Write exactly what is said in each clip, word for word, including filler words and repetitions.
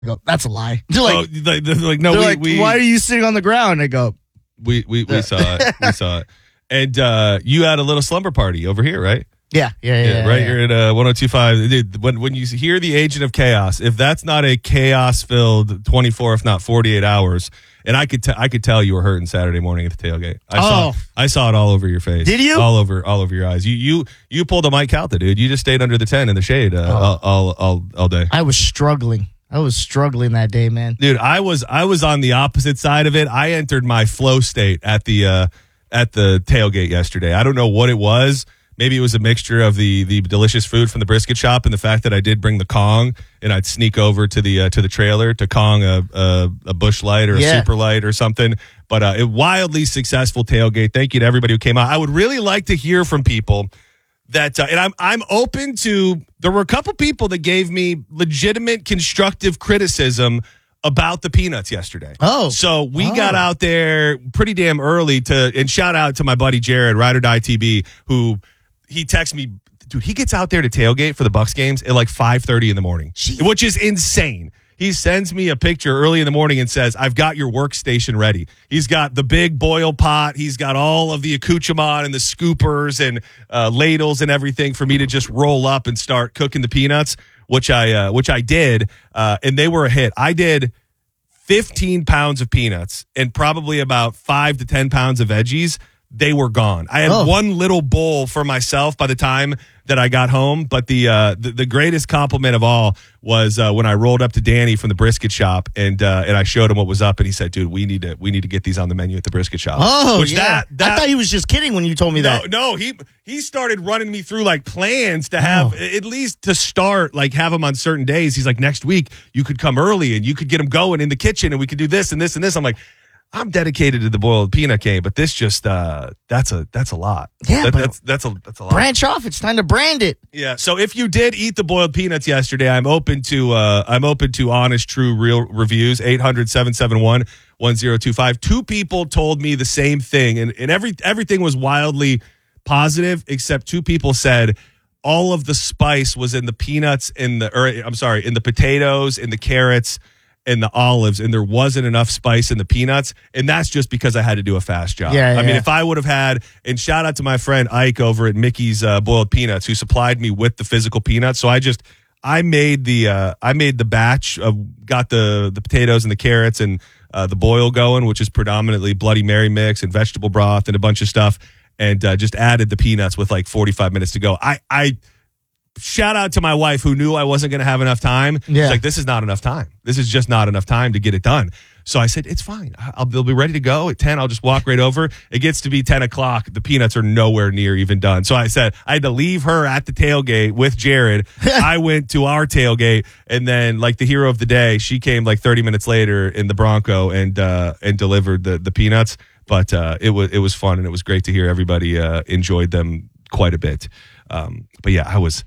I go, that's a lie. They're like, oh, like, they're like no, they're we, like we, why are you sitting on the ground? I go, we, we, we saw it. We saw it. And uh, you had a little slumber party over here, right? yeah, yeah, yeah. Yeah, yeah right yeah. here at uh, one oh two point five. Dude, when, when you hear the Agent of Chaos, if that's not a chaos-filled twenty-four, if not forty-eight hours, and I could, t- I could tell you were hurting Saturday morning at the tailgate. I Oh. saw, I saw it all over your face. Did you? All over, all over your eyes. You, you, you pulled a Mike Calta, dude. You just stayed under the tent in the shade uh, all, all, all, all day. I was struggling. I was struggling that day, man. Dude, I was, I was on the opposite side of it. I entered my flow state at the, uh, at the tailgate yesterday. I don't know what it was. Maybe it was a mixture of the the delicious food from the brisket shop and the fact that I did bring the Kong, and I'd sneak over to the uh, to the trailer to Kong a a, a Busch Light or a Yeah. Super Light or something. But uh, a wildly successful tailgate. Thank you to everybody who came out. I would really like to hear from people that, uh, and I'm I'm open to. There were a couple people that gave me legitimate constructive criticism about the peanuts yesterday. Oh. So we Oh. got out there pretty damn early to, and shout out to my buddy Jared, Ride or Die T B, who he texts me, dude, he gets out there to tailgate for the Bucks games at like five thirty in the morning, Jeez. which is insane. He sends me a picture early in the morning and says, I've got your workstation ready. He's got the big boil pot. He's got all of the accoutrement and the scoopers and uh, ladles and everything for me to just roll up and start cooking the peanuts, which I uh, which I did, uh, and they were a hit. I did fifteen pounds of peanuts and probably about five to ten pounds of veggies. They were gone. I had Oh. one little bowl for myself by the time that I got home, but the uh, the, the greatest compliment of all was uh, when I rolled up to Danny from the brisket shop and uh, and I showed him what was up, and he said, "Dude, we need to we need to get these on the menu at the brisket shop." Oh, Which yeah. that, that I thought he was just kidding when you told me no, that. no, he he started running me through like plans to have Oh. at least to start like have them on certain days. He's like, next week you could come early and you could get them going in the kitchen and we could do this and this and this. I'm like, I'm dedicated to the boiled peanut game, but this just uh that's a that's a lot. Yeah, That- but- that's that's a that's a lot. Branch off. It's time to brand it. Yeah. So if you did eat the boiled peanuts yesterday, I'm open to uh I'm open to honest, true, real reviews. eight hundred, seven seven one, one zero two five. Two people told me the same thing, and, and every everything was wildly positive, except two people said all of the spice was in the peanuts and the or I'm sorry, in the potatoes, in the carrots, and the olives, and there wasn't enough spice in the peanuts, and that's just because I had to do a fast job. Yeah, I mean, yeah. if I would have had, and shout out to my friend Ike over at Mickey's uh, Boiled Peanuts, who supplied me with the physical peanuts. So I just, I made the, uh, I made the batch of, got the the potatoes and the carrots and uh, the boil going, which is predominantly Bloody Mary mix and vegetable broth and a bunch of stuff, and uh, just added the peanuts with like forty-five minutes to go. I, I. Shout out to my wife who knew I wasn't going to have enough time. Yeah. She's like, this is not enough time. This is just not enough time to get it done. So I said, it's fine. I'll, they'll be ready to go at ten. I'll just walk right over. It gets to be ten o'clock. The peanuts are nowhere near even done. So I said, I had to leave her at the tailgate with Jared. I went to our tailgate, and then like the hero of the day, she came like thirty minutes later in the Bronco and, uh, and delivered the, the peanuts. But, uh, it was, it was fun, and it was great to hear everybody, uh, enjoyed them quite a bit. Um, but yeah, I was,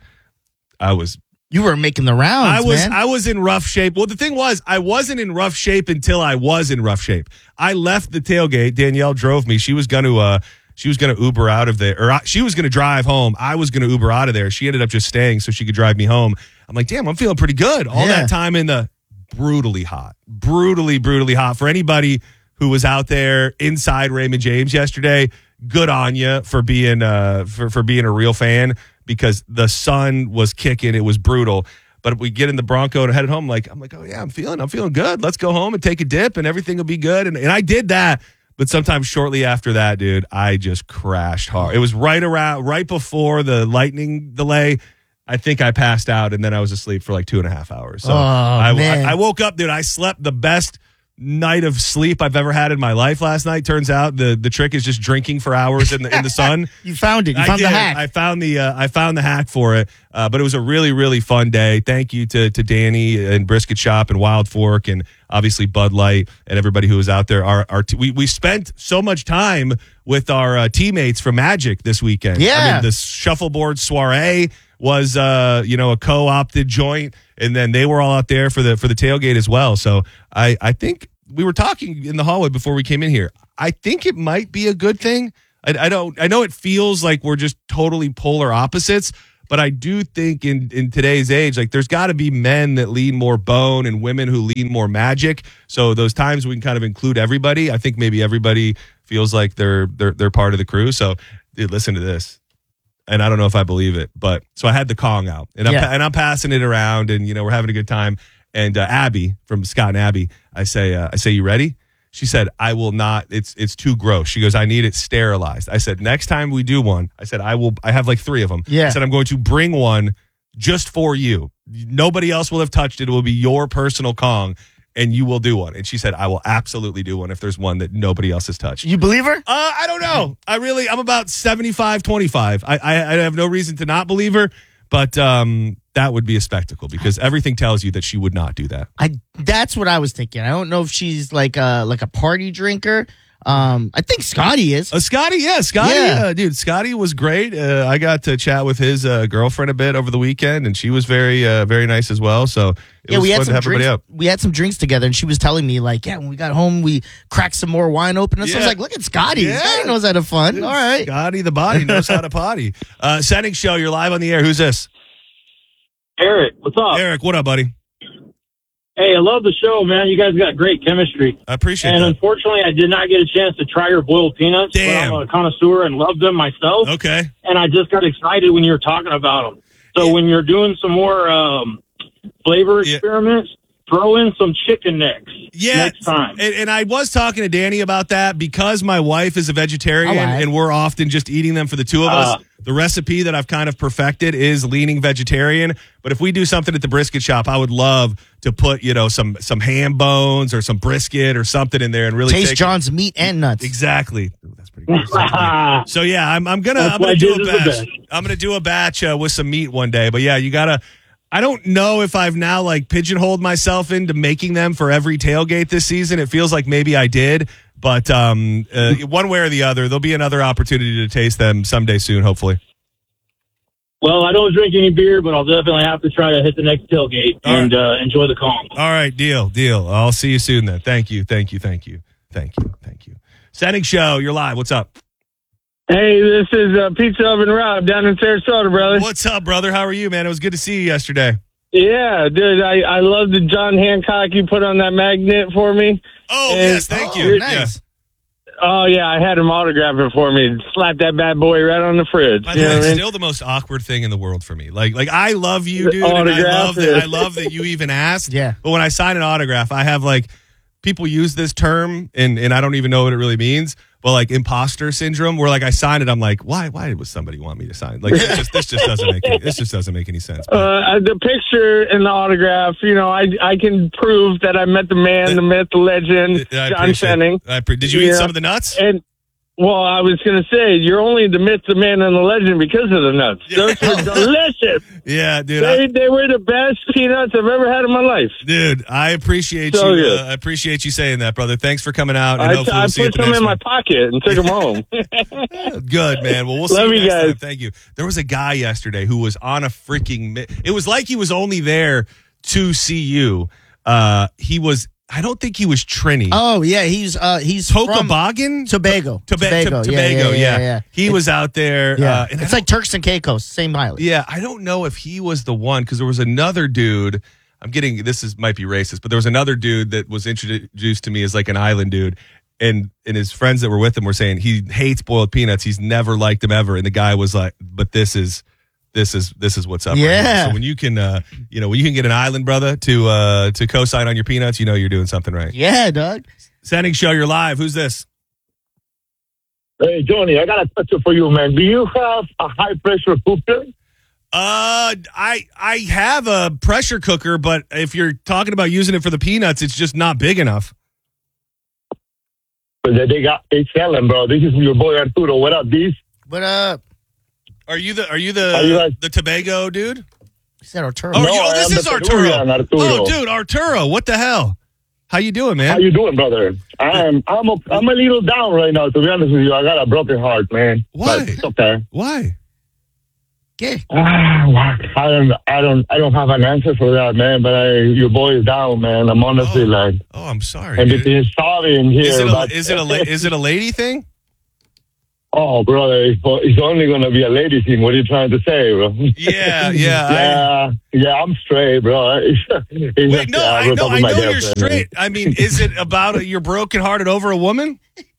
I was, You were making the rounds, I was, man. I was in rough shape. Well, the thing was, I wasn't in rough shape until I was in rough shape. I left the tailgate. Danielle drove me. She was going to, uh, she was going to Uber out of there, or I, she was going to drive home. I was going to Uber out of there. She ended up just staying so she could drive me home. I'm like, damn, I'm feeling pretty good. All Yeah. that time in the brutally hot, brutally, brutally hot. For anybody who was out there inside Raymond James yesterday, good on you for being, uh, for, for being a real fan, because the sun was kicking. It was brutal. But we get in the Bronco and headed home. Like, I'm like, oh yeah, I'm feeling, I'm feeling good. Let's go home and take a dip and everything will be good. And, and I did that. But sometime shortly after that, dude, I just crashed hard. It was right around, right before the lightning delay. I think I passed out, and then I was asleep for like two and a half hours. So Oh, I, man. I, I woke up, dude. I slept the best night of sleep I've ever had in my life last night. Turns out the the trick is just drinking for hours in the in the sun. You found it. You I found did. the hack. I found the uh, I found the hack for it. Uh, but it was a really really fun day. Thank you to to Danny and Brisket Shop and Wild Fork and obviously Bud Light and everybody who was out there. Our our t- we we spent so much time with our uh, teammates from Magic this weekend. I Yeah. mean, the shuffleboard soiree was uh you know a co-opted joint, and then they were all out there for the for the tailgate as well. So I I think we were talking in the hallway before we came in here. I think it might be a good thing. I, I don't. I know it feels like we're just totally polar opposites, But I do think in, in today's age, like there's got to be men that lean more bone and women who lean more magic. So those times we can kind of include everybody. I think maybe everybody feels like they're they're they're part of the crew. So dude, listen to this. And I don't know if I believe it, but so I had the Kong out and I'm, Yeah. and I'm passing it around and, you know, we're having a good time. And uh, Abby from Scott and Abby, I say, uh, I say, you ready? She said, I will not. It's it's too gross. She goes, I need it sterilized. I said, next time we do one, I said, I will. I have like three of them. Yeah. I said, I'm going to bring one just for you. Nobody else will have touched it. It will be your personal Kong, and you will do one. And she said, I will absolutely do one if there's one that nobody else has touched. You believe her? Uh, I don't know. I really, I'm about seventy-five twenty-five. I, I, I have no reason to not believe her, but um, that would be a spectacle because everything tells you that she would not do that. I that's what I was thinking. I don't know if she's like a like a party drinker. Um, I think Scotty is. Uh, Scotty, yeah, Scotty, Yeah. uh, dude, Scotty was great. Uh, I got to chat with his uh, girlfriend a bit over the weekend, and she was very, uh, very nice as well. So it Yeah, was we fun had to some have everybody drinks. up. We had some drinks together, and she was telling me like, yeah, when we got home, we cracked some more wine open. And so I was Yeah. like, look at Scotty. Yeah. Scotty knows how to fun. Dude, All right. Scotty, the body knows how to potty. Uh, Setting show, you're live on the air. Who's this? Eric, what's up? Eric, what up, buddy? Hey, I love the show, man. You guys got great chemistry. I appreciate And that. unfortunately, I did not get a chance to try your boiled peanuts. Damn. But I'm a connoisseur and love them myself. Okay. And I just got excited when you were talking about them. So Yeah. when you're doing some more um, flavor Yeah. experiments, throw in some chicken necks Yeah, next time. And, and I was talking to Danny about that because my wife is a vegetarian All right. and we're often just eating them for the two of us. Uh. The recipe that I've kind of perfected is leaning vegetarian. But if we do something at the brisket shop, I would love to put, you know, some some ham bones or some brisket or something in there and really Taste take John's meat and nuts. Exactly. Ooh, that's pretty good. So yeah, I'm I'm gonna That's I'm gonna why do a this is the batch. best. I'm gonna do a batch uh, with some meat one day. But yeah, you gotta. I don't know if I've now like pigeonholed myself into making them for every tailgate this season. It feels like maybe I did, but um, uh, one way or the other, there'll be another opportunity to taste them someday soon, hopefully. Well, I don't drink any beer, but I'll definitely have to try to hit the next tailgate All and uh, enjoy the calm. All right, deal, deal. I'll see you soon then. Thank you, thank you, thank you, thank you, thank you. Setting show, you're live. What's up? Hey, this is uh, Pizza Oven Rob down in Sarasota, brother. What's up, brother? How are you, man? It was good to see you yesterday. Yeah, dude, I, I love the John Hancock you put on that magnet for me. Oh, And- yes, thank Oh, you. nice. Oh, yeah, I had him autograph it for me. Slap that bad boy right on the fridge. By You the know way, what I it's mean? still the most awkward thing in the world for me. Like, like I love you, dude, and I Autograph love that. it. I love that you even asked. Yeah. But when I sign an autograph, I have like people use this term, and and I don't even know what it really means. But like imposter syndrome, where like I sign it, I'm like, why? Why would somebody want me to sign? Like, this just, this just doesn't make any, this just doesn't make any sense. But- Uh, the picture and the autograph, you know, I I can prove that I met the man, the myth, the legend, I John appreciate it. Senning. I pre- Did you eat Yeah. some of the nuts? And, well, I was going to say, you're only the myth, the man, and the legend because of the nuts. Those are delicious. Yeah, dude. I- They, they were the best peanuts I've ever had in my life. Dude, I appreciate So you. good. Uh, I appreciate you saying that, brother. Thanks for coming out. And I, hopefully I we'll see you at put the some next in my one. pocket and took them home. Good, man. Well, we'll see Love you you next guys. time. Thank you. There was a guy yesterday who was on a freaking. Mi- it was like he was only there to see you. Uh, he was. I don't think he was Trini. Oh yeah, he's uh he's from Tobagan? Tobago. Toba- Tobago. Tobago. Yeah, yeah, yeah, yeah, yeah. He was out there. Yeah, Uh, and I it's like Turks and Caicos, same island. Yeah, I don't know if he was the one because there was another dude. I'm getting this is might be racist, but there was another dude that was introduced to me as like an island dude, and and his friends that were with him were saying he hates boiled peanuts. He's never liked them ever, and the guy was like, "But this is." This is this is what's up. right here." Yeah. So when you can, uh, you know, when you can get an island brother to uh, to co-sign on your peanuts, you know you're doing something right. Yeah, Doug. Sending show, you're live. Who's this? Hey, Johnny, I got a question for you, man. Do you have a high pressure cooker? Uh, I I have a pressure cooker, but if you're talking about using it for the peanuts, it's just not big enough. But they got they selling, bro. This is your boy Arturo. What up, these? What up? Are you the are you the Are you guys- the Tobago dude? He said Arturo. Oh, No, you- oh, I this am is the Arturo. Peruvian Arturo. Oh, dude, Arturo. What the hell? How you doing, man? How you doing, brother? I'm I'm a, I'm a little down right now. To be honest with you, I got a broken heart, man. Why? But it's okay. Why? Okay. Ah, I don't I don't I don't have an answer for that, man. But I, your boy is down, man. I'm honestly Oh. like Oh, I'm sorry. and dude. it is sobbing here. Is it a but- is it a la- is it a lady thing? Oh, brother, it's, it's only going to be a lady thing. What are you trying to say, bro? Yeah, yeah. yeah, yeah, I'm straight, bro. It's, it's Wait, just, no, uh, I broke know, up I with my know you're girlfriend, straight. I mean, is it about a, you're brokenhearted over a woman?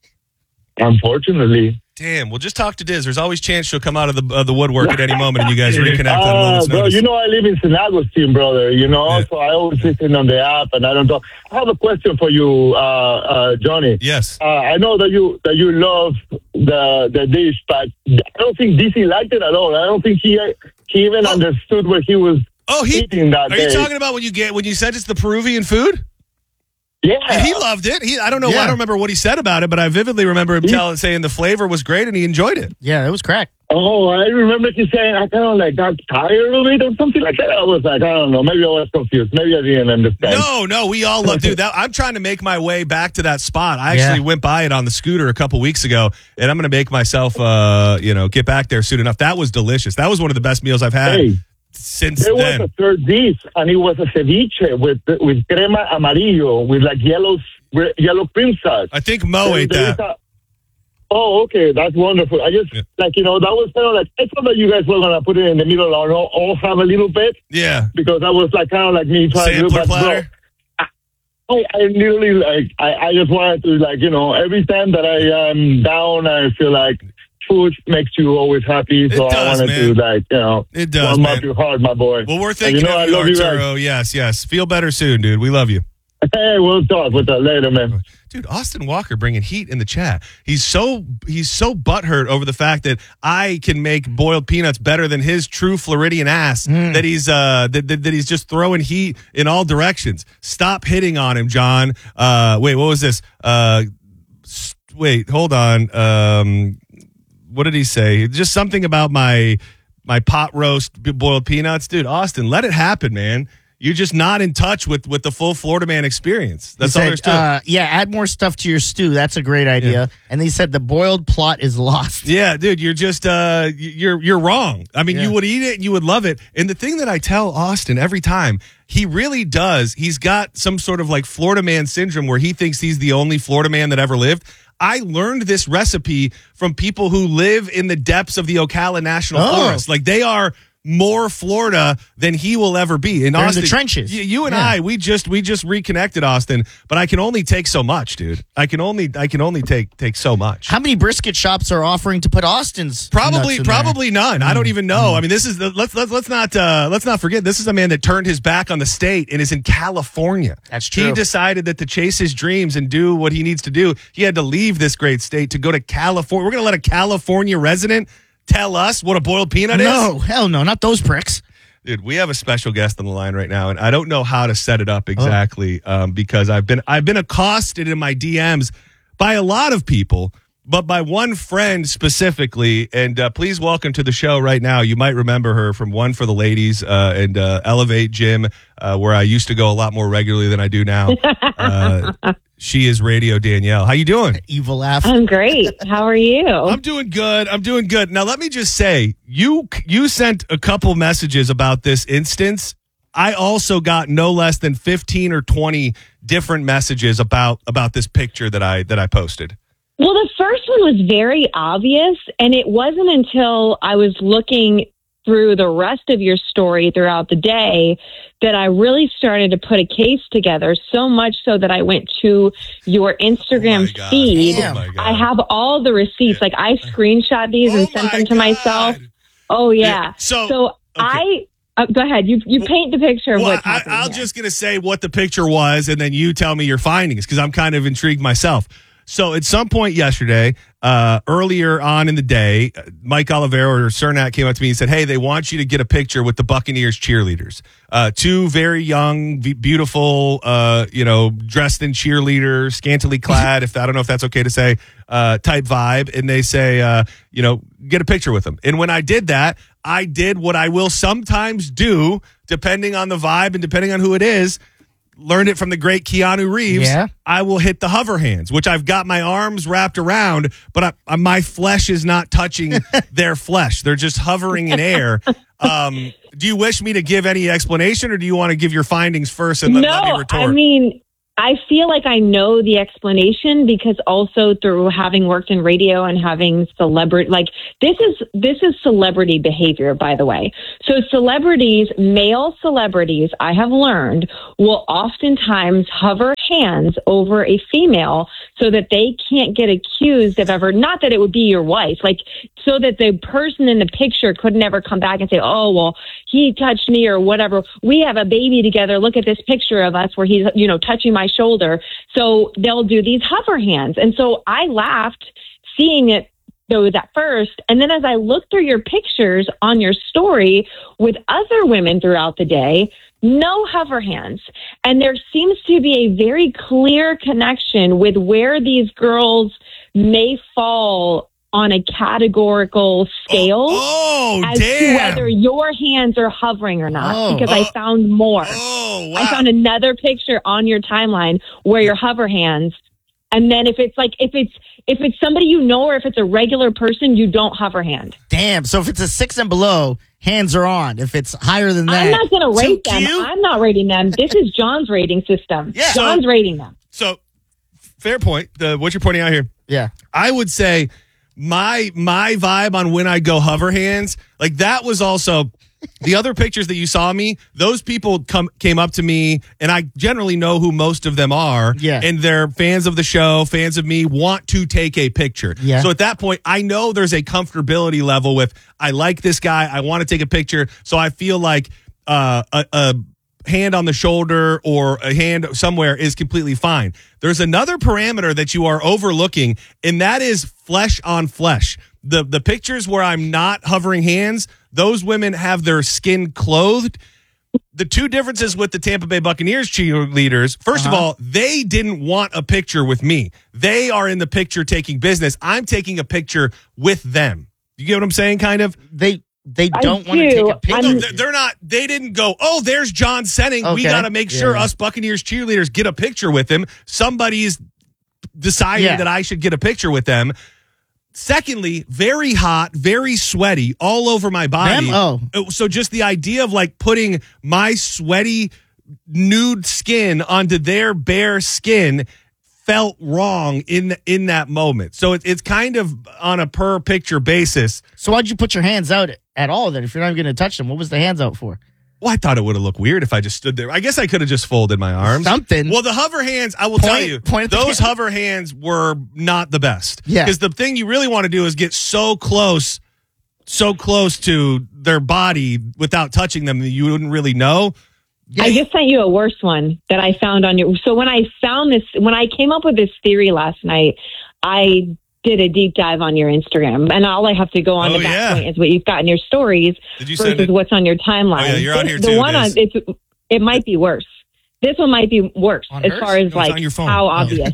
Unfortunately. Damn. Well, just talk to Diz. There's always chance she'll come out of the uh, the woodwork at any moment, and you guys reconnect on a Uh, moment's bro, notice. you know I live in Saint Augustine, brother. You know, Yeah. so I always listen on the app, and I don't talk. I have a question for you, uh, uh, Johnny. Yes. Uh, I know that you that you love the the dish, but I don't think D C liked it at all. I don't think he he even Oh. understood what he was Oh, he. eating that Are day. you talking about when you get when you said it's the Peruvian food? Yeah, And he loved it. He. I don't know. Yeah. I don't remember what he said about it, but I vividly remember him He- telling saying the flavor was great and he enjoyed it. Yeah, it was crack. Oh, I remember you saying I kind of like got tired of it or something like that. I was like, I don't know. Maybe I was confused. Maybe I didn't understand. No, no, we all love, dude. That, I'm trying to make my way back to that spot. I actually Yeah. went by it on the scooter a couple weeks ago, and I'm going to make myself, uh, you know, get back there soon enough. That was delicious. That was one of the best meals I've had Hey. since There then. was a third dish, and it was a ceviche with with crema amarillo with like yellow yellow cream sauce. I think Mo There- ate there is that. a- oh, okay, that's wonderful. I just Yeah. like you know that was kind of like I thought that you guys were gonna put it in the middle and all, all have a little bit Yeah, because that was like kind of like me trying to do sampler but bro, platter. I, I literally like I, I just wanted to like you know every time that I am down I feel like food makes you always happy, so It does, I wanted man. to like you know It does, warm man. up your heart, my boy. Well, we're And thinking you know, I of you, love you guys. Arturo. Yes, yes. Feel better soon, dude. We love you. Hey, we'll talk with that later, man. Dude, Austin Walker bringing heat in the chat. He's so he's so butthurt over the fact that I can make boiled peanuts better than his true Floridian ass. That he's uh that, that, that he's just throwing heat in all directions. Stop hitting on him, John. Uh, wait, what was this? Uh, s- wait, hold on. Um, what did he say? Just something about my my pot roast b- boiled peanuts, dude. Austin, let it happen, man. You're just not in touch with, with the full Florida man experience. That's He all said, there's to it. uh, yeah, add more stuff to your stew. That's a great idea. Yeah. And they said the boiled plot is lost. Yeah, dude, you're just uh you're you're wrong. I mean, Yeah. you would eat it and you would love it. And the thing that I tell Austin every time, he really does. He's got some sort of like Florida man syndrome where he thinks he's the only Florida man that ever lived. I learned this recipe from people who live in the depths of the Ocala National Oh. Forest. Like they are more Florida than he will ever be. In They're in Austin, the trenches. y- You and Yeah. I, we just we just reconnected, Austin. But I can only take so much, dude. I can only I can only take take so much. How many brisket shops are offering to put Austin's Probably, nuts in probably none. I Mm. don't even know. I mean, this is the, let's let's let's not uh, let's not forget. This is a man that turned his back on the state and is in California. That's He true. decided that to chase his dreams and do what he needs to do, he had to leave this great state to go to California. We're going to let a California resident tell us what a boiled peanut there? is. No, hell no, not those pricks. Dude, we have a special guest on the line right now, and I don't know how to set it Oh. up exactly um, because I've been I've been accosted in my D Ms by a lot of people, but by one friend specifically. And uh, please welcome to the show right now. You might remember her from One for the Ladies uh, and uh, Elevate Gym, uh, where I used to go a lot more regularly than I do now. Uh, she is Radio Danielle. How you doing? Evil laugh. I'm great. How are you? I'm doing good. I'm doing good. Now, let me just say, you you sent a couple messages about this instance. I also got no less than fifteen or twenty different messages about about this picture that I that I posted. Well, the first one was very obvious, and it wasn't until I was looking through the rest of your story throughout the day that I really started to put a case together, so much so that I went to your Instagram Oh my God. feed. Damn. Oh my God. I have all the receipts. Like, I screenshot these and Oh sent my them to myself. God. Oh, yeah. Yeah, so- so okay. I... Uh, go ahead. You you paint the picture of Well, what's I, happening I'm here. just going to say what the picture was, and then you tell me your findings because I'm kind of intrigued myself. So at some point yesterday, uh, earlier on in the day, uh, Mike Olivero or Cernak came up to me and said, hey, they want you to get a picture with the Buccaneers cheerleaders. Uh, two very young, be- beautiful, uh, you know, dressed in cheerleader, scantily clad, if I don't know if that's okay to say, uh, type vibe. And they say, uh, you know, get a picture with them. And when I did that, I did what I will sometimes do, depending on the vibe and depending on who it is. Learned it from the great Keanu Reeves. Yeah. I will hit the hover hands, which I've got my arms wrapped around, but I, I, my flesh is not touching their flesh. They're just hovering in air. Um, do you wish me to give any explanation, or do you want to give your findings first and let, no, let me retort? I mean, I feel like I know the explanation because also through having worked in radio and having celebrity, like this is, this is celebrity behavior, by the way. So celebrities, male celebrities, I have learned will oftentimes hover hands over a female so that they can't get accused of ever, not that it would be your wife, like so that the person in the picture could never come back and say, oh, well, he touched me or whatever. We have a baby together. Look at this picture of us where he's, you know, touching my shoulder. So they'll do these hover hands. And so I laughed seeing it those at first. And then as I looked through your pictures on your story with other women throughout the day, no hover hands. And there seems to be a very clear connection with where these girls may fall on a categorical scale oh, oh as damn. to whether your hands are hovering or not, Oh, because oh, I found more. Oh, wow. I found another picture on your timeline where your hover hands. And then if it's like, if it's, if it's somebody you know, or if it's a regular person, you don't hover hand. Damn. So if it's a six and below, hands are on. If it's higher than that, I'm not going to rate too them. cute? I'm not rating them. This is John's rating system. Yeah. John's So- rating them. So, fair point. The, what you're pointing out here. Yeah. I would say my my vibe on when I go hover hands, like that was also the other pictures that you saw me. Those people come came up to me, and I generally know who most of them are. Yeah. And they're fans of the show, fans of me, want to take a picture. Yeah. So at that point, I know there's a comfortability level with I like this guy, I want to take a picture. So I feel like uh, a. a hand on the shoulder or a hand somewhere is completely fine. There's another parameter that you are overlooking, and that is flesh on flesh. The the pictures where I'm not hovering hands, those women have their skin clothed. The two differences with the Tampa Bay Buccaneers cheerleaders, first Uh-huh. of all, they didn't want a picture with me. They are in the picture taking business. I'm taking a picture with them. You get what I'm saying, kind of? They they I don't want to do. take a picture. I'm- No, with they're, you. they're not. They didn't go, oh, there's John Senning. We Okay. got to make sure Yeah. us Buccaneers cheerleaders get a picture with him. Somebody's deciding Yeah. that I should get a picture with them. Secondly, very hot, very sweaty, all over my body. Them? Oh. So just the idea of like putting my sweaty, nude skin onto their bare skin felt wrong in in that moment. So it, it's kind of on a per picture basis. So why'd you put your hands out at all then? If you're not going to touch them, what was the hands out for? Well, I thought it would have looked weird if I just stood there. I guess I could have just folded my arms. Something. Well, the hover hands, I will Point- tell you, point at the those camera. hover hands were not the best. Yeah. Because the thing you really want to do is get so close, so close to their body without touching them that you wouldn't really know. I just sent you a worse one that I found on your. So when I found this, when I came up with this theory last night, I did a deep dive on your Instagram, and all I have to go on Oh, to that yeah. point is what you've got in your stories Did you send versus it? what's on your timeline. Oh, yeah, you're on This- here the too, one on Liz. it's it might be worse. This one might be worse On as hers? far as No, it's like on your phone. how Oh. obvious.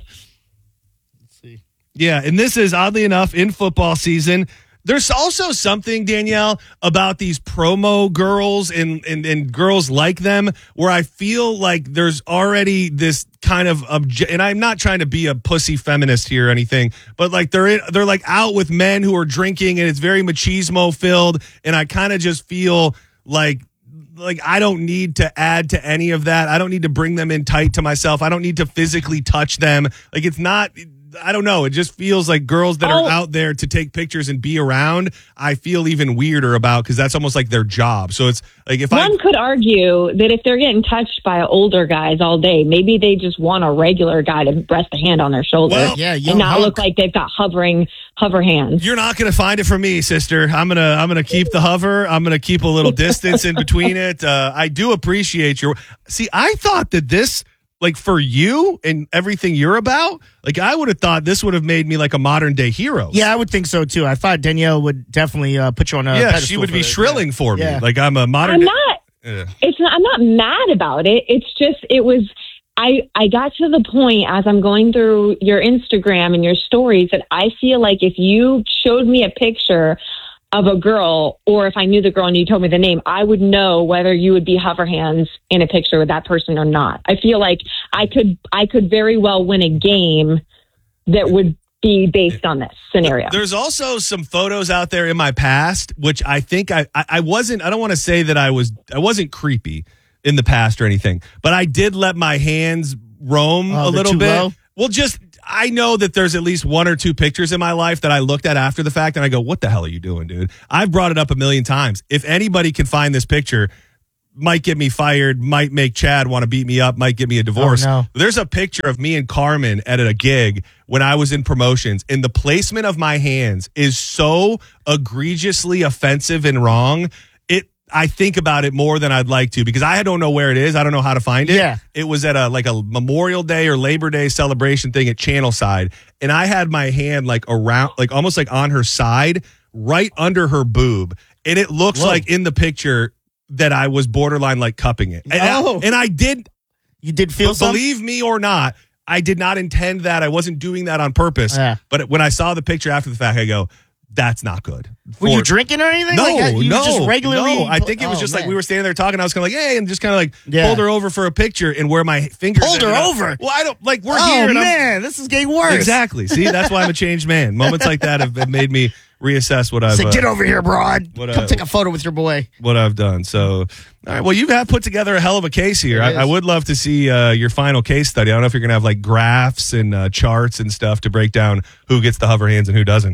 Yeah, and this is oddly enough in football season. There's also something, Danielle, about these promo girls and, and, and girls like them where I feel like there's already this kind of obje- and I'm not trying to be a pussy feminist here or anything, but like they're in, they're like out with men who are drinking and it's very machismo filled, and I kind of just feel like like I don't need to add to any of that. I don't need to bring them in tight to myself. I don't need to physically touch them. Like it's not I don't know. It just feels like girls that Oh. are out there to take pictures and be around, I feel even weirder about because that's almost like their job. So it's like if I One could argue that if they're getting touched by older guys all day, maybe they just want a regular guy to rest a hand on their shoulder Well, Yeah, young and not hunk. look like they've got hovering hover hands. You're not going to find it from me, sister. I'm going to I'm going to keep the hover. I'm going to keep a little distance in between it. Uh, I do appreciate your See, I thought that this like for you and everything you're about, like I would have thought this would have made me like a modern day hero. Yeah, I would think so too. I thought Danielle would definitely uh, put you on a Yeah, pedestal she would for be this. shrilling Yeah. for me. Yeah. Like I'm a modern I'm day- not. Yeah. It's not. I'm not mad about it. It's just it was. I I got to the point as I'm going through your Instagram and your stories that I feel like if you showed me a picture of a girl, or if I knew the girl and you told me the name, I would know whether you would be hover hands in a picture with that person or not. I feel like I could I could very well win a game that would be based on this scenario. There's also some photos out there in my past, which I think I, I, I wasn't, I don't want to say that I was, I wasn't creepy in the past or anything, but I did let my hands roam Oh, a they're little too bit. low? Well, just I know that there's at least one or two pictures in my life that I looked at after the fact and I go, what the hell are you doing, dude? I've brought it up a million times. If anybody can find this picture, might get me fired, might make Chad want to beat me up, might get me a divorce. Oh, no. There's a picture of me and Carmen at a gig when I was in promotions, and the placement of my hands is so egregiously offensive and wrong. It I think about it more than I'd like to because I don't know where it is. I don't know how to find it. Yeah. It was at a like a Memorial Day or Labor Day celebration thing at Channelside, and I had my hand like around, like almost like on her side, right under her boob, and it looks Whoa. like in the picture that I was borderline like cupping it. And, Oh. I, and I did, You did feel but something? believe me or not, I did not intend that. I wasn't doing that on purpose. Yeah. But when I saw the picture after the fact, I go, that's not good. Were you For- drinking or anything? No, like that? You no, just regularly. no. I think it was Oh, just like man. we were standing there talking. I was kind of like, hey, and just kind of like Yeah. pulled her over for a picture, and where my fingers Pulled her ended up- over? Well, I don't like we're Oh here. And I'm- man, this is getting worse. exactly. See, that's why I'm a changed man. Moments like that have, have made me reassess what I've Say, uh, get over here, broad. what, uh, Come take a photo with your boy. what I've done. So, all right. Well, you have put together a hell of a case here. It I, is. I would love to see uh, your final case study. I don't know if you're going to have like graphs and uh, charts and stuff to break down who gets the hover hands and who doesn't.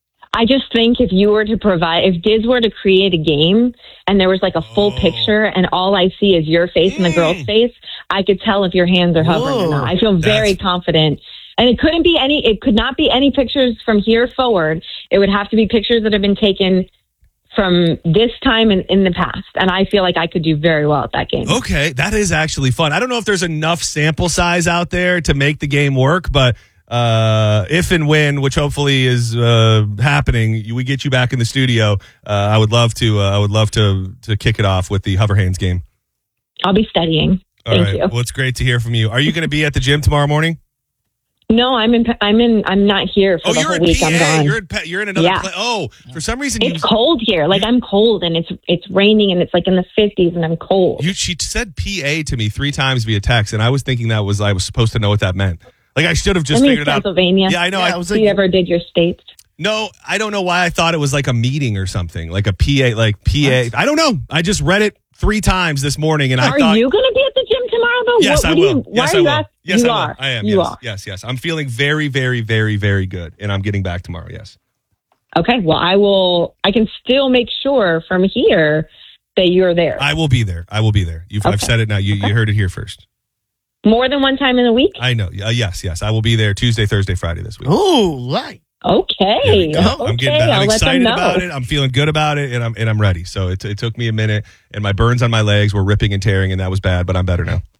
I just think if you were to provide, if Diz were to create a game and there was like a full Oh. picture and all I see is your face and the girl's face, I could tell if your hands are hovering Whoa. or not. I feel very That's- confident. And it couldn't be any, it could not be any pictures from here forward. It would have to be pictures that have been taken from this time in, in the past. And I feel like I could do very well at that game. Okay, that is actually fun. I don't know if there's enough sample size out there to make the game work, but uh, if and when, which hopefully is uh, happening, you- we get you back in the studio. Uh, I would love to. Uh, I would love to to kick it off with the hover hands game. I'll be studying. All Thank right. you. Well, it's great to hear from you. Are you going to be at the gym tomorrow morning? No, I'm in, I'm in, I'm not here for Oh, the you're whole in week. P A. I'm gone. You're in. Pa- You're in another. Yeah. Pla- oh, for some reason you. It's cold here. Like I'm cold and it's it's raining and it's like in the fifties and I'm cold. You, she said P A to me three times via text, and I was thinking that was I was supposed to know what that meant. Like I should have just That means figured it out. Pennsylvania. Yeah, I know. Yeah, I I was If you like, ever did your states. No, I don't know why I thought it was like a meeting or something, like a P A, like P A. I don't know. I just read it three times this morning, and I Are thought, you going to be at the gym tomorrow, though? yes, what, I what do will. You, why yes, are I you will. ask- Yes, you I will. are. I am. You yes, are. yes, yes. I'm feeling very, very, very, very good, and I'm getting back tomorrow. Yes. Okay. Well, I will. I can still make sure from here that you're there. I will be there. I will be there. You've, I've Okay. said it now. You, you heard it here first. More than one time in a week. I know. Uh, yes, yes. I will be there Tuesday, Thursday, Friday this week. ooh, right. Okay. There we go. Okay. I'm getting. I'll I'm let them excited know. about it. I'm feeling good about it, and I'm and I'm ready. So it, it took me a minute, and my burns on my legs were ripping and tearing, and that was bad. But I'm better now.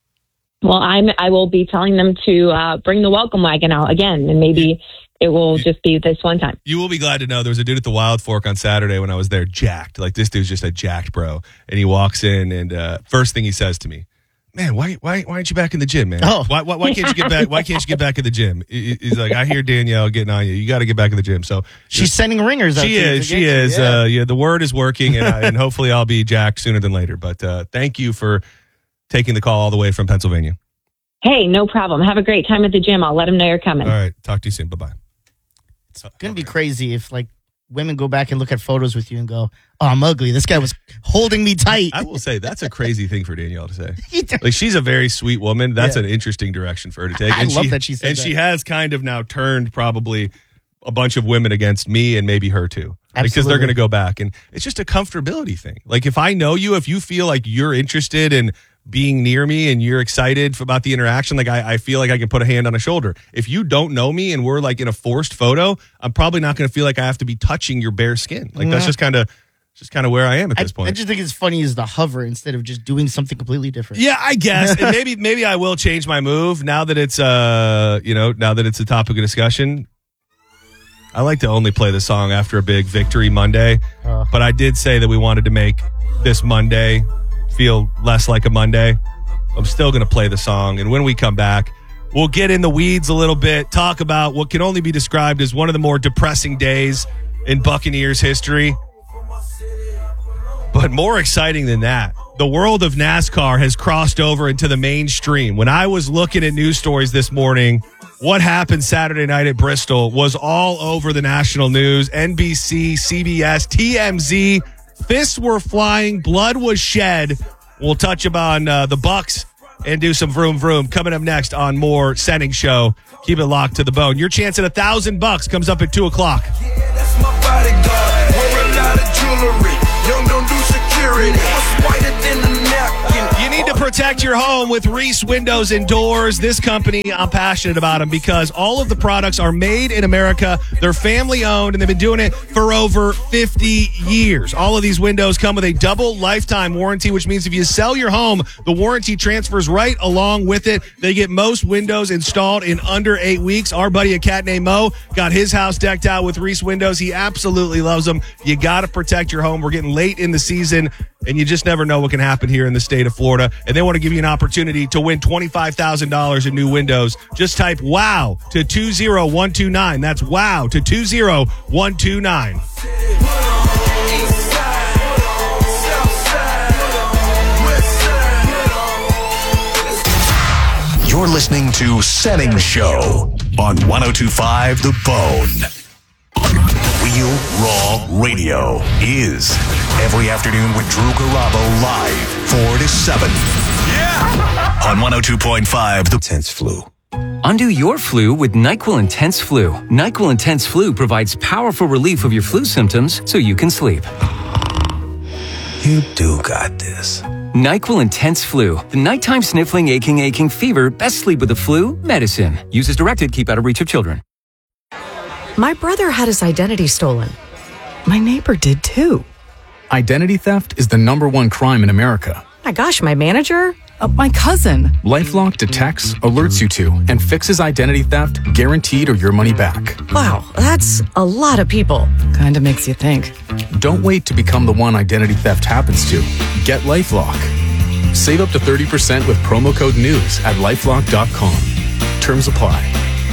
Well, I'm. I will be telling them to uh, bring the welcome wagon out again, and maybe it will just be this one time. You will be glad to know there was a dude at the Wild Fork on Saturday when I was there, jacked. Like this dude's just a jacked bro, and he walks in, and uh, first thing he says to me, "Man, why why why aren't you back in the gym, man? Oh. Why, why why can't you get back? Why can't you get back in the gym?" He- He's like, "I hear Danielle getting on you. You got to get back in the gym." So She's sending ringers out she to you is. to She get you. is. Yeah. Uh, yeah, the word is working, and, I, and hopefully I'll be jacked sooner than later. But uh, thank you for taking the call all the way from Pennsylvania. Hey, no problem. Have a great time at the gym. I'll let them know you're coming. All right. Talk to you soon. Bye bye. It's gonna be crazy if like women go back and look at photos with you and go, "Oh, I'm ugly. This guy was holding me tight." I will say that's a crazy thing for Danielle to say. Like she's a very sweet woman. That's Yeah. an interesting direction for her to take. I And love that she said and that. she has kind of now turned probably a bunch of women against me and maybe her too. Because they're Absolutely. going to go back, and it's just a comfortability thing. Like if I know you, if you feel like you're interested in being near me and you're excited about the interaction, like I, I feel like I can put a hand on a shoulder. If you don't know me and we're like in a forced photo, I'm probably not going to feel like I have to be touching your bare skin. Like that's Yeah. just kind of just kind of where I am at I, this point. I just think it's funny is the hover instead of just doing something completely different. Yeah, I guess. And maybe maybe I will change my move now that it's uh you know, now that it's a topic of discussion. I like to only play the song after a big victory Monday. Uh. But I did say that we wanted to make this Monday feel less like a Monday. I'm still gonna play the song, and when we come back, we'll get in the weeds a little bit, talk about what can only be described as one of the more depressing days in Buccaneers history. But more exciting than that, the world of NASCAR has crossed over into the mainstream. When I was looking at news stories this morning, what happened Saturday night at Bristol was all over the national news. N B C, C B S, T M Z, fists were flying, blood was shed. We'll touch upon uh, the Bucs and do some vroom vroom. Coming up next on more Sending Show. Keep it locked to the bone. Your chance at a thousand bucks comes up at two o'clock. Yeah, that's my bodyguard. Wear a lot of jewelry. Young don't do security. What's whiter than a napkin? You need to protect your home with Reese Windows and Doors. This company, I'm passionate about them because all of the products are made in America. They're family owned, and they've been doing it for over fifty years. All of these windows come with a double lifetime warranty, which means if you sell your home, the warranty transfers right along with it. They get most windows installed in under eight weeks. Our buddy, a cat named Mo, got his house decked out with Reese Windows. He absolutely loves them. You got to protect your home. We're getting late in the season, and you just never know what can happen here in the state of Florida. And they want to give you an opportunity to win twenty-five thousand dollars in new windows. Just type WOW to two zero one two nine. That's WOW to two zero one two nine. You're listening to Sending Show on one oh two point five The Bone. Real Raw Radio is every afternoon with Drew Garabo live four to seven. Yeah! On one oh two point five The Intense Flu. Undo your flu with NyQuil Intense Flu. NyQuil Intense Flu provides powerful relief of your flu symptoms so you can sleep. You do got this. NyQuil Intense Flu. The nighttime sniffling, aching, aching fever. Best sleep with the flu. Medicine. Use as directed. Keep out of reach of children. My brother had his identity stolen. My neighbor did too. Identity theft is the number one crime in America. My gosh, my manager? Uh, my cousin. LifeLock detects, alerts you to, and fixes identity theft, guaranteed or your money back. Wow, that's a lot of people. Kinda makes you think. Don't wait to become the one identity theft happens to. Get LifeLock. Save up to thirty percent with promo code NEWS at lifelock dot com. Terms apply.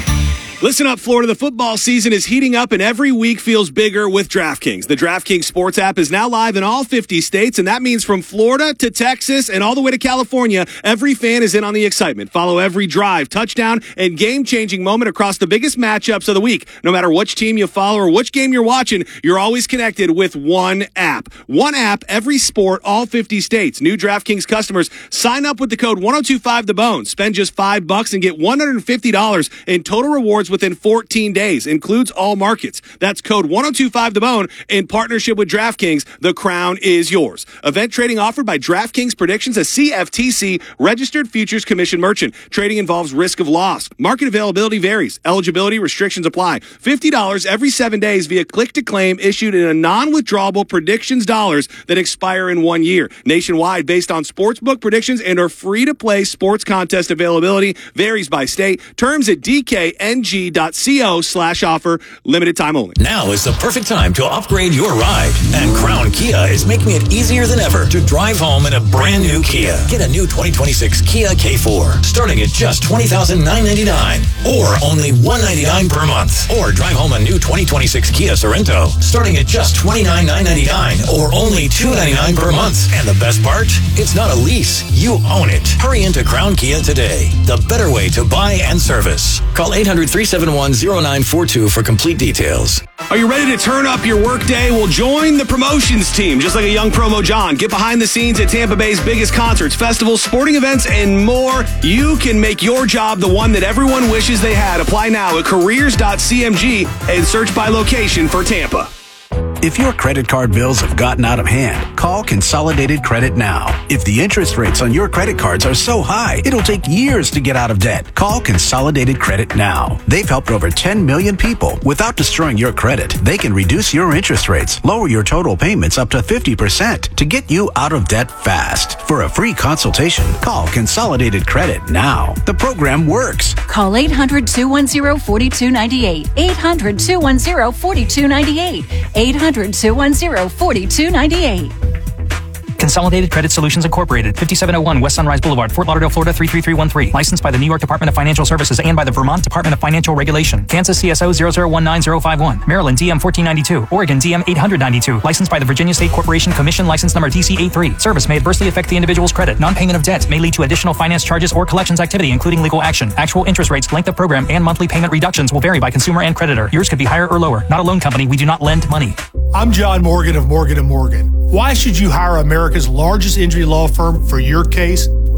Listen up, Florida. The football season is heating up, and every week feels bigger with DraftKings. The DraftKings Sports app is now live in all fifty states, and that means from Florida to Texas and all the way to California, every fan is in on the excitement. Follow every drive, touchdown, and game-changing moment across the biggest matchups of the week. No matter which team you follow or which game you're watching, you're always connected with one app. One app, every sport, all fifty states. New DraftKings customers, sign up with the code one oh two five The Bone. Spend just five bucks and get one hundred fifty dollars in total rewards within fourteen days. Includes all markets. That's code one oh two five The Bone in partnership with DraftKings. The crown is yours. Event trading offered by DraftKings Predictions, a C F T C registered futures commission merchant. Trading involves risk of loss. Market availability varies. Eligibility restrictions apply. fifty dollars every seven days via click to claim issued in a non-withdrawable predictions dollars that expire in one year. Nationwide based on sportsbook predictions and are free to play sports contest availability varies by state. Terms at D K N G dot co slash offer. Limited time only. Now is the perfect time to upgrade your ride. And Crown Kia is making it easier than ever to drive home in a brand new Kia. Get a new twenty twenty-six Kia K four starting at just twenty thousand nine hundred ninety-nine dollars or only one hundred ninety-nine dollars per month. Or drive home a new twenty twenty-six Kia Sorento starting at just twenty-nine thousand nine hundred ninety-nine dollars or only two hundred ninety-nine dollars per month. And the best part? It's not a lease. You own it. Hurry into Crown Kia today. The better way to buy and service. Call eight hundred, three seven one, zero nine four two for complete details. Are you ready to turn up your workday? Well, join the promotions team, just like a young promo John. Get behind the scenes at Tampa Bay's biggest concerts, festivals, sporting events, and more. You can make your job the one that everyone wishes they had. Apply now at careers dot c m g and search by location for Tampa. If your credit card bills have gotten out of hand, call Consolidated Credit now. If the interest rates on your credit cards are so high, it'll take years to get out of debt. Call Consolidated Credit now. They've helped over ten million people without destroying your credit. They can reduce your interest rates, lower your total payments up to fifty percent to get you out of debt fast. For a free consultation, call Consolidated Credit now. The program works. Call eight hundred, two one zero, four two nine eight. eight hundred, two one zero, four two nine eight. eight hundred, two one zero, four two nine eight. Consolidated Credit Solutions Incorporated, fifty-seven oh one West Sunrise Boulevard, Fort Lauderdale, Florida three three three one three. Licensed by the New York Department of Financial Services and by the Vermont Department of Financial Regulation. Kansas C S O zero zero one nine zero five one. Maryland D M fourteen ninety-two. Oregon D M eight ninety-two. Licensed by the Virginia State Corporation Commission, license number D C eighty-three. Service may adversely affect the individual's credit. Non-payment of debt may lead to additional finance charges or collections activity, including legal action. Actual interest rates, length of program, and monthly payment reductions will vary by consumer and creditor. Yours could be higher or lower. Not a loan company. We do not lend money. I'm John Morgan of Morgan and Morgan. Why should you hire America's largest injury law firm for your case?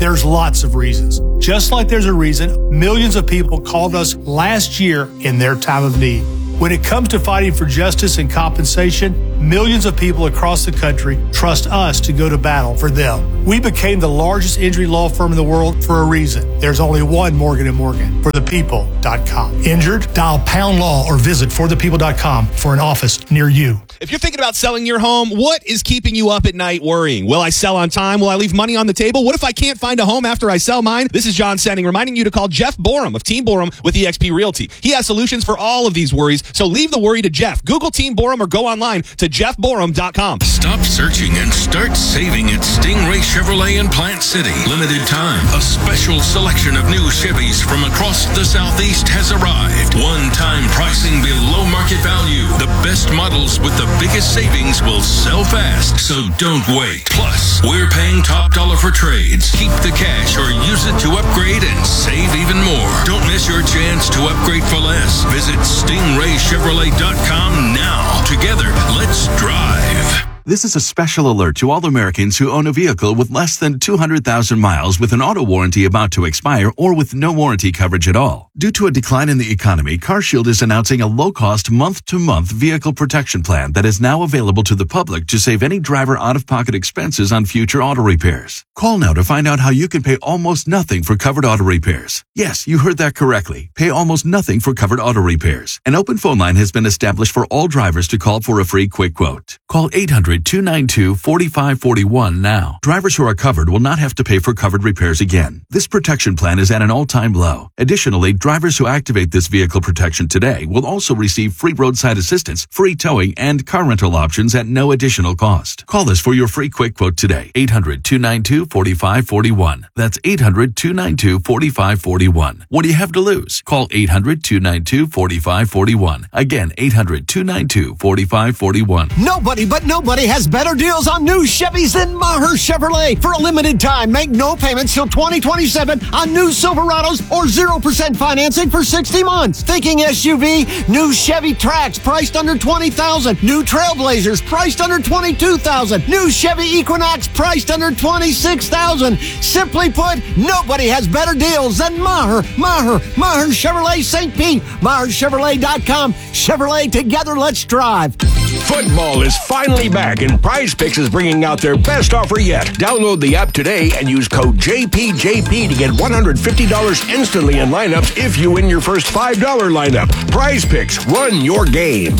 There's lots of reasons. Just like there's a reason millions of people called us last year in their time of need. When it comes to fighting for justice and compensation, millions of people across the country trust us to go to battle for them. We became the largest injury law firm in the world for a reason. There's only one Morgan and Morgan, for the people dot com. Injured? Dial pound law or visit for the people dot com for an office near you. If you're thinking about selling your home, what is keeping you up at night worrying? Will I sell on time? Will I leave money on the table? What if I can't find a home after I sell mine? This is John Senning reminding you to call Jeff Borum of Team Borum with E X P Realty. He has solutions for all of these worries, so leave the worry to Jeff. Google Team Borum or go online to jeff borum dot com. Stop searching and start saving at Stingray Chevrolet in Plant City. Limited time. A special selection of new Chevys from across the Southeast has arrived. One-time pricing below market value. The best models with the biggest savings will sell fast, so don't wait. Plus, we're paying top dollar for trades. Keep the cash or use it to upgrade and save even more. Don't miss your chance to upgrade for less. Visit stingray chevrolet dot com now. Together, let's drive. This is a special alert to all Americans who own a vehicle with less than two hundred thousand miles with an auto warranty about to expire or with no warranty coverage at all. Due to a decline in the economy, CarShield is announcing a low-cost month-to-month vehicle protection plan that is now available to the public to save any driver out-of-pocket expenses on future auto repairs. Call now to find out how you can pay almost nothing for covered auto repairs. Yes, you heard that correctly. Pay almost nothing for covered auto repairs. An open phone line has been established for all drivers to call for a free quick quote. Call eight hundred, two nine two, four five four one now. Drivers who are covered will not have to pay for covered repairs again. This protection plan is at an all-time low. Additionally, drivers who activate this vehicle protection today will also receive free roadside assistance, free towing, and car rental options at no additional cost. Call us for your free quick quote today. eight hundred, two nine two, four five four one. That's eight hundred, two nine two, four five four one. What do you have to lose? Call eight hundred, two nine two, four five four one. Again, eight hundred, two nine two, four five four one. Nobody but nobody has better deals on new Chevys than Maher Chevrolet. For a limited time, make no payments till twenty twenty-seven on new Silverados or zero percent financing for sixty months. Thinking S U V? New Chevy Trax priced under twenty thousand dollars. New Trailblazers priced under twenty-two thousand dollars. New Chevy Equinox priced under twenty-six thousand dollars. Simply put, nobody has better deals than Maher. Maher. Maher Chevrolet Saint Pete. Maher Chevrolet dot com. Chevrolet, together, let's drive. Football is finally back, and Prize Picks is bringing out their best offer yet. Download the app today and use code J P J P to get one hundred fifty dollars instantly in lineups if you win your first five dollars lineup. Prize Picks, run your game.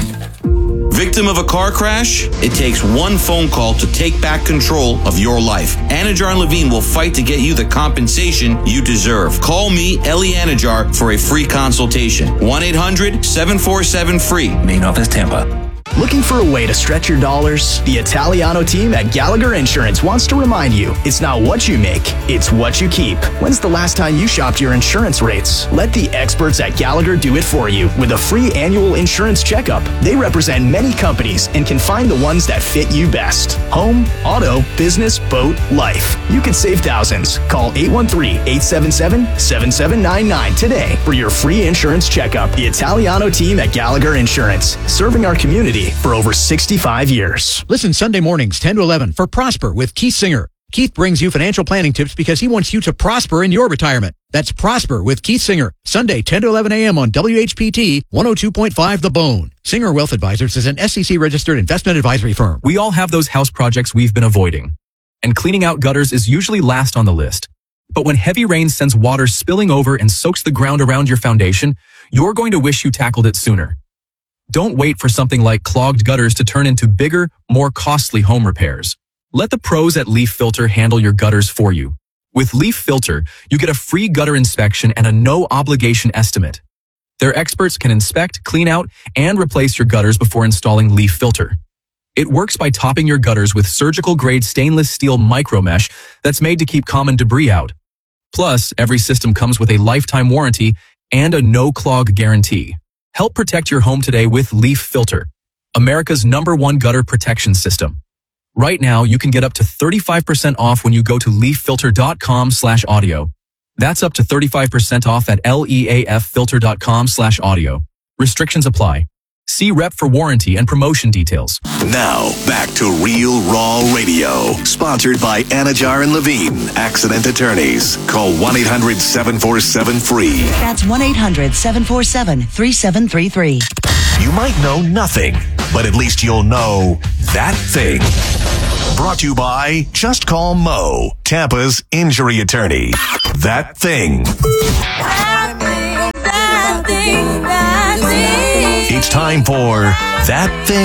Victim of a car crash? It takes one phone call to take back control of your life. Anajar and Levine will fight to get you the compensation you deserve. Call me, Ellie Anajar, for a free consultation. one eight hundred, seven four seven, free. Main office, Tampa. Looking for a way to stretch your dollars? The Italiano team at Gallagher Insurance wants to remind you, it's not what you make, it's what you keep. When's the last time you shopped your insurance rates? Let the experts at Gallagher do it for you with a free annual insurance checkup. They represent many companies and can find the ones that fit you best. Home, auto, business, boat, life. You could save thousands. Call eight one three, eight seven seven, seven seven nine nine today for your free insurance checkup. The Italiano team at Gallagher Insurance, serving our community for over sixty-five years. Listen Sunday mornings ten to eleven for Prosper with Keith Singer. Keith brings you financial planning tips because he wants you to prosper in your retirement. That's Prosper with Keith Singer. Sunday ten to eleven a.m. on W H P T one oh two point five The Bone. Singer Wealth Advisors is an S E C-registered investment advisory firm. We all have those house projects we've been avoiding. And cleaning out gutters is usually last on the list. But when heavy rain sends water spilling over and soaks the ground around your foundation, you're going to wish you tackled it sooner. Don't wait for something like clogged gutters to turn into bigger, more costly home repairs. Let the pros at Leaf Filter handle your gutters for you. With Leaf Filter, you get a free gutter inspection and a no-obligation estimate. Their experts can inspect, clean out, and replace your gutters before installing Leaf Filter. It works by topping your gutters with surgical-grade stainless steel micromesh that's made to keep common debris out. Plus, every system comes with a lifetime warranty and a no-clog guarantee. Help protect your home today with Leaf Filter, America's number one gutter protection system. Right now, you can get up to thirty-five percent off when you go to leaf filter dot com slash audio. That's up to thirty-five percent off at leaf filter dot com slash audio. Restrictions apply. See rep for warranty and promotion details. Now, back to Real Raw Radio. Sponsored by Anajar and Levine, Accident Attorneys. Call one eight hundred seven four seven free. That's one eight hundred seven four seven three seven three three. You might know nothing, but at least you'll know that thing. Brought to you by Just Call Mo, Tampa's injury attorney. That thing. That thing, that thing, that thing. It's time for That Thing.